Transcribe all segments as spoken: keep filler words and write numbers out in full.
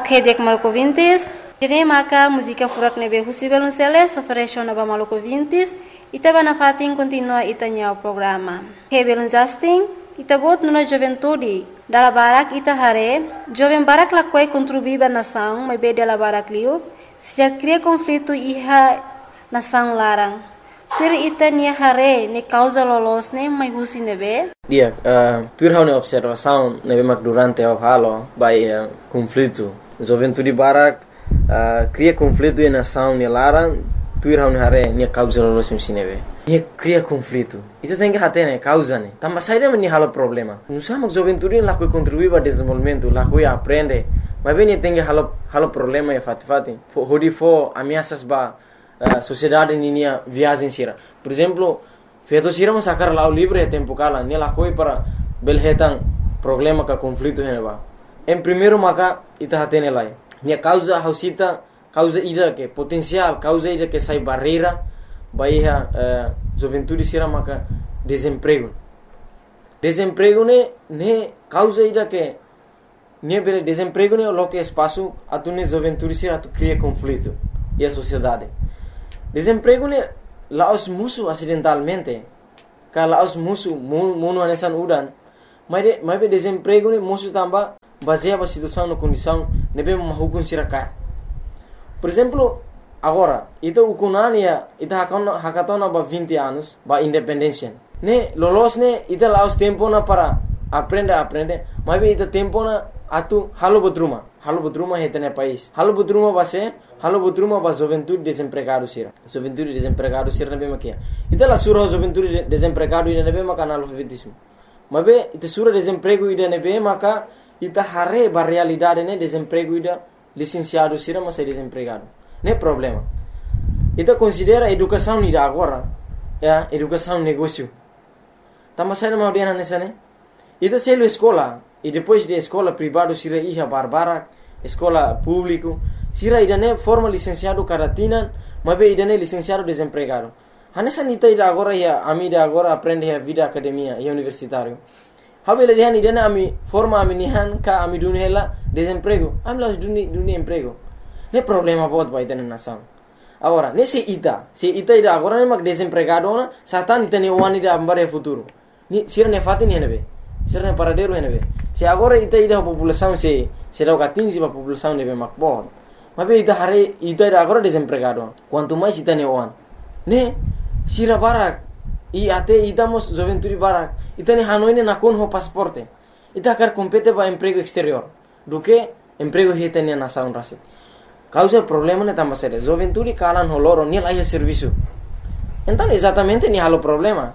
Hedek Maluco Vintes, Tene maka música furak nebe Husibel Unceles oferece na Maluco Vintes, itaba na fatin continua itanya o programa. Hebel Justin, itabot nuna juventude, dala barak ita hare, jovem barak lakwai contribuiba nação, mas be dala barak liu, se já cria conflito iha nação larang. Tur ita nia hare ne causa lolos ne mai husi nebe. Dia, uh, tur hau ne observação nebe mak durante o halo by uh, conflito. Juventude barak uh, cria conflito e nação ne larang, tur hau ne hare nia causa lolos ne nebe. Nia cria conflito. Itu tem que hate ne causa ne. Tambah saída meni halo problema. Nusa mak juventude lá que contribui para desenvolvimento, lá que aprende. Mas bem tem que halo halo problema e fat fatin. Hodi fo ameaças ba Uh, sociedade ninia viagem sira. Por exemplo, feito sira mas sacar lá o livre tempo cala, nela coi para belhetan problema ka conflito heneba. Em primeiro maka ita hatene lai. Nia causa hausita causa ida que potencial, causa ida que sai barreira, baiha uh, juventude sira maka desemprego. Desemprego ne ne causa ida que ne bele desemprego ne lo que espaço atune juventude sira tu cria conflito e a sociedade. Desemprego ne laos musuh acidentalmente. Kalau laos musuh munu anesan udan. Mas de mas desemprego ne musuh tambah baseia a situação na condição nebe mahukun sirakat. Por exemplo, agora, ita ukunania ita hakona hakatona ba vinte anos ba independência. Ne lolos ne ita laos tempo na para aprender aprender. Mas ita tempo na atu halo butruma. Halo butruma hetene país. Halo butruma base halo butruma ba juventude desempregado sira. Juventude desempregado sira nebe makia. Ita la sura juventude desempregado ida nebe maka analfabetismo. Mabe ita sura desemprego ida nebe maka ita hare ba realidade ne desemprego ida licenciado sira mas é desempregado. Ne problema. Ita considera educação ida agora, ya, educação negócio. Tama sai na audiana nessa ne. Ita selo escola e depois de escola privado sira iha barbara, escola público sira idane forma licenciado caratina, mabe idane licenciado desempregado. Hanessa nita ida agora ya ami ida agora aprende a vida academia e universitário. Habele dihan idane ami forma ami nihan ka ami dunhela desemprego. Ami las duni duni emprego. Ne problema bot ba idane nação. Agora, nesse ita, se ita ida agora ne mak desempregado na, satan ita ne wani ida ambare futuro. Ni sira ne fatin henebe. Sira ne paradero henebe. Se agora ita ida população se se dá o quinze para população nebe mak bot. Mas ita hare ita ida agora desempregado. Quanto mais ita ne wan. Ne sira barak i ate ita mos juventude barak. Ita ne hanoi ne nakon ho pasaporte. Ita quer compete para emprego exterior. Do que emprego hita ne nação rasi. Causa problema ne tambah sério. Juventude kalan holoro ni lá serviço. Então exatamente ni halo problema.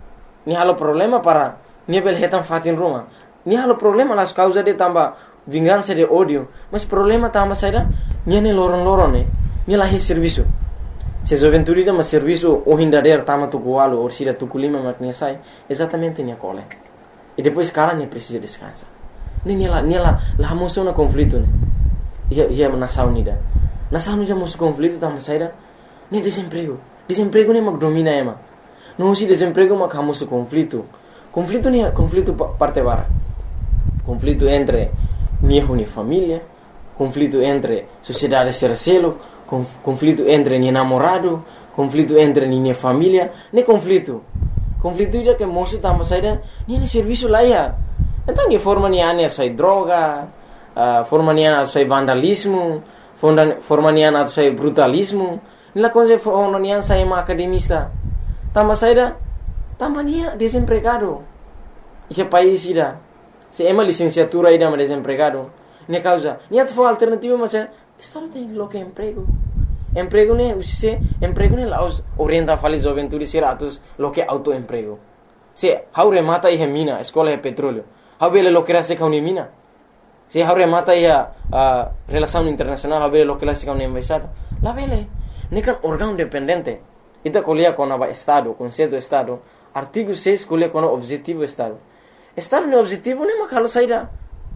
Ni halo problema para ni bel hetan fatin rumah. Ni halo problema las causa de tambah vingança de ódio. Mas problema tambah sério ni ne loron-loron ne. Ni lá serviço. Se juventude dá mas serviço o hindader tama tu gualo ou sira tu kulima maknya sai. Exatamente ni cole. E depois kalan ni precisa descansar. Ni ni lá ni lá lá moção na conflito ne. Ia ia nação nida. Nação nida mos conflito tama saída. Ne desemprego. Desemprego ne mak domina ema. Não se desemprego mak hamos conflito. Conflito ne conflito parte bara. Conflito entre nieho ni família, conflito entre sociedade sercelo, conflito entre ni namorado, conflito entre ni família, ne conflito. Conflito ida que moço tama saída, ni ne serviço lá ia. Então ni forma ni ane sai droga. Uh, forma nian atau sai vandalismo, forma nian atau sai brutalismo. Nila coisa forma nian sai ma academista. Tambah saída, tambah nia desempregado. Esse país ida, se ema licenciatura ida ma desempregado. Ne causa, nia tu alternativa macam, estado tem lo que emprego. Emprego ne usise, emprego ne laos orienta fali juventude sira atus lo que autoemprego. Se haure mata ihe mina, escola e petróleo. Habele lo que era se kauni mina. Se haure mata ia uh, relação internacional habele lo que la sica una embaixada. La vele, nekan órgão dependente. Ita colia com aba estado, conceito estado. Artigo seis colia com objetivo estado. Estado no objetivo ne makalo saída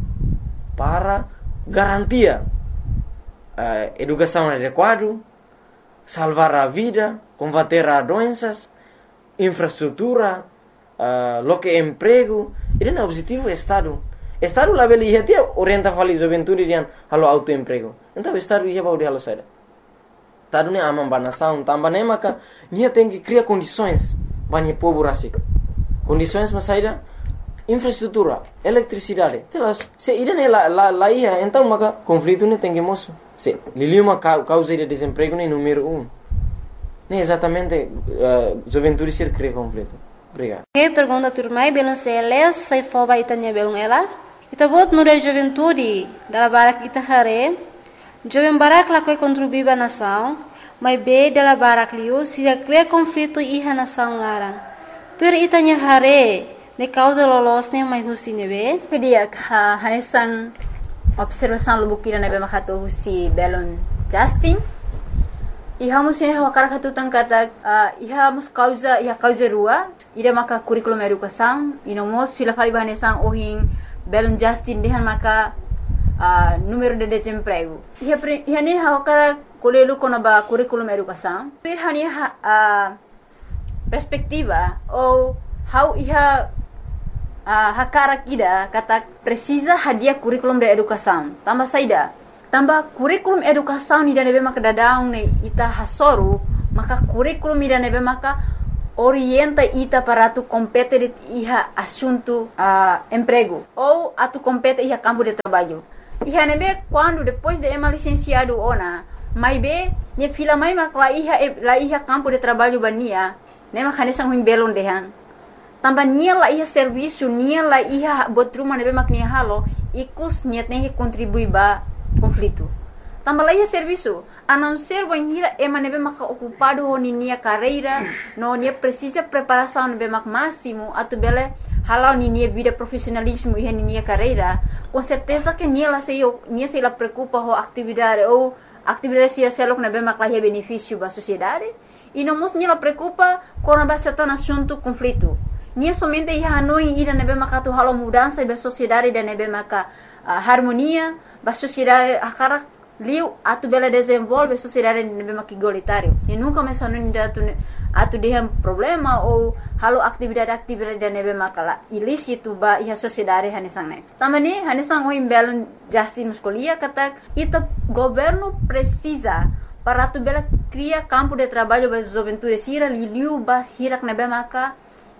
para garantia uh, educação adequada, salvar a vida, combater a doenças, infraestrutura, uh, lo que emprego. Ida no objetivo estado. Estado lá beli ia orienta fali juventude dian halo autoemprego. Então estado ia baudi halo saida. Estado ne amam banação, tamba ne maka nia tem que criar condições bani povo rasik. Condições mas saida infraestrutura, eletricidade. Telas se ida ne la la la ia então maka conflito ne tem que moço. Se liliu uma causa de desemprego ne número um. Ne exatamente uh, juventude ser cria conflito. Obrigado. Que pergunta turmai belum seles sai foba itanya belum ela. Ita bot nure juventude dala barak ita hare. Jovem barak la koi contribuir ba nação, mas be dala barak liu se cria conflito iha nação larang. Tur itanya hare ne causa lolos ne mai husi nebe. Pedia ha hanesan observação lubukira nebe makato husi belon Justin. Iha musin hawa karakatu tangkata uh, iha mus causa iha causa rua ida maka curriculum educação ino mos fila fali bahanesan ohin belon Justin dehan maka uh, número de desemprego iha pre, iha ne hawa kara kolelu kono ba curriculum educação ir hani uh, perspectiva ou how iha uh, hakara kida kata precisa hadia curriculum de educação tambah saida tambah kurikulum educação ni danebe maka dadaung ne ita hasoru maka kurikulum ni danebe maka orienta ita para tu compete iha assunto uh, emprego ou atu compete iha campo de trabalho iha nebe quando depois de ema licenciado ona mai be ne fila mai maka la iha la iha campo de trabalho bania ne maka nesang huim belon dehan tambah nia la iha serviço nia la iha botruma nebe maka nia halo ikus nia tem que contribuir ba conflito. Tambah lagi serviço, a não ser banhira ema nebe maka ocupado ho nia carreira, no nia precisa preparação nebe maka máximo, atu bele halau nia vida profissionalismo e nia carreira, com certeza que nia la sei nia sei la preocupa ho atividade ou atividade sia selok nebe maka la benefício ba sociedade, e não mos nia la preocupa com a base tan assunto conflito. Nia somente ia hanoi ida nebe maka tu halau mudança ba sociedade da nebe maka uh, harmonia ba sociedade akara liu atu bela desenvolve sociedade nebe maka igualitário e nunca mais hanoi ida atu atu dehem problema ou halau atividade-atividade da nebe maka la ilícito ba ia sociedade hanesang ne tamani hanesang oi belon Justin muscolia kata ita governo precisa para tu bela criar campo de trabalho ba juventude sira liu ba hirak nebe maka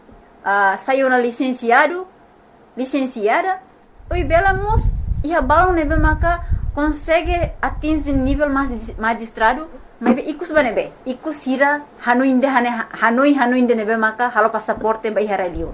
Uh, saiu na licenciado, licenciada, oi bela mos ia balão nebe maka consegue atingir nível magistrado, mas ikus banebe, ikus hira hanoi inde hane hanoi hanoi inde nebe maka halo passaporte ba ihara liur.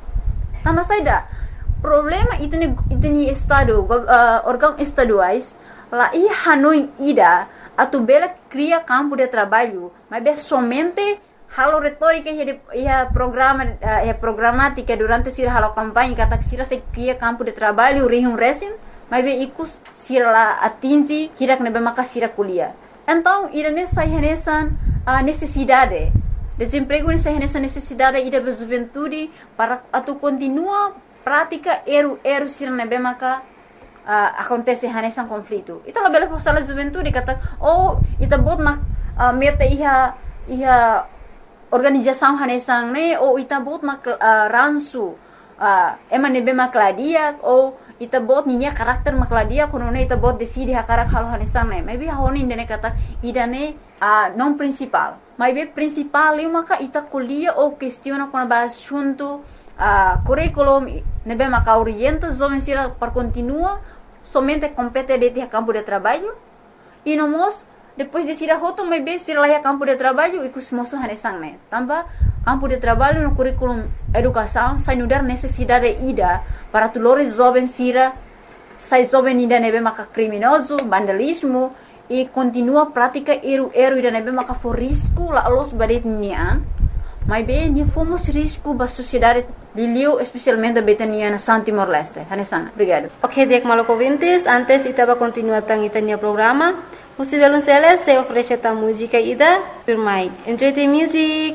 Tama saida problema itene itene estado uh, órgão estaduais lá ia hanoi ida atu bela cria campo de trabalho, mas be somente halo retórica ia programa ia programática durante sira halo campanha kata sira se cria campo de trabalho rihum resim mas be ikus sira la atingi hirak nebe maka sira kuliah então ira nessa renesan uh, necessidade desemprego nessa renesan necessidade ida be juventude para atu continua prática eru eru sira nebe maka uh, acontece renesan conflito ita la bela força la juventude kata oh ita bot mak uh, meta iha iha organização hanesang ne ou ita bot mak uh, ransu uh, ema nebe makladia ou ita bot ninya karakter makladia kono ne ita bot decide hakarak halo hanesang ne maybe honi ne kata idane uh, non principal maybe principal eu maka ita kuliah ou questiona kono ba assunto uh, curriculum nebe maka orienta jovem sira para continua somente compete de campo de trabalho e no mos depois de sira hoto mai be sira lá campo de trabalho e kus moso hanesang ne tambah campo de trabalho no curriculum educação sai nudar necessidade ida para tulores jovem sira sai jovem ida nebe maka criminoso vandalismo e continua prática eru eru ida nebe maka for risco la los badet nian mai be ni fomos risco ba sociedade liliu especialmente betania na Santi Morleste hanesang obrigado. Ok, dek maloko ouvintes, antes itaba continuar tang itania programa. Musivelun Celes se oferece a música ida Pirmai. Enjoy the music.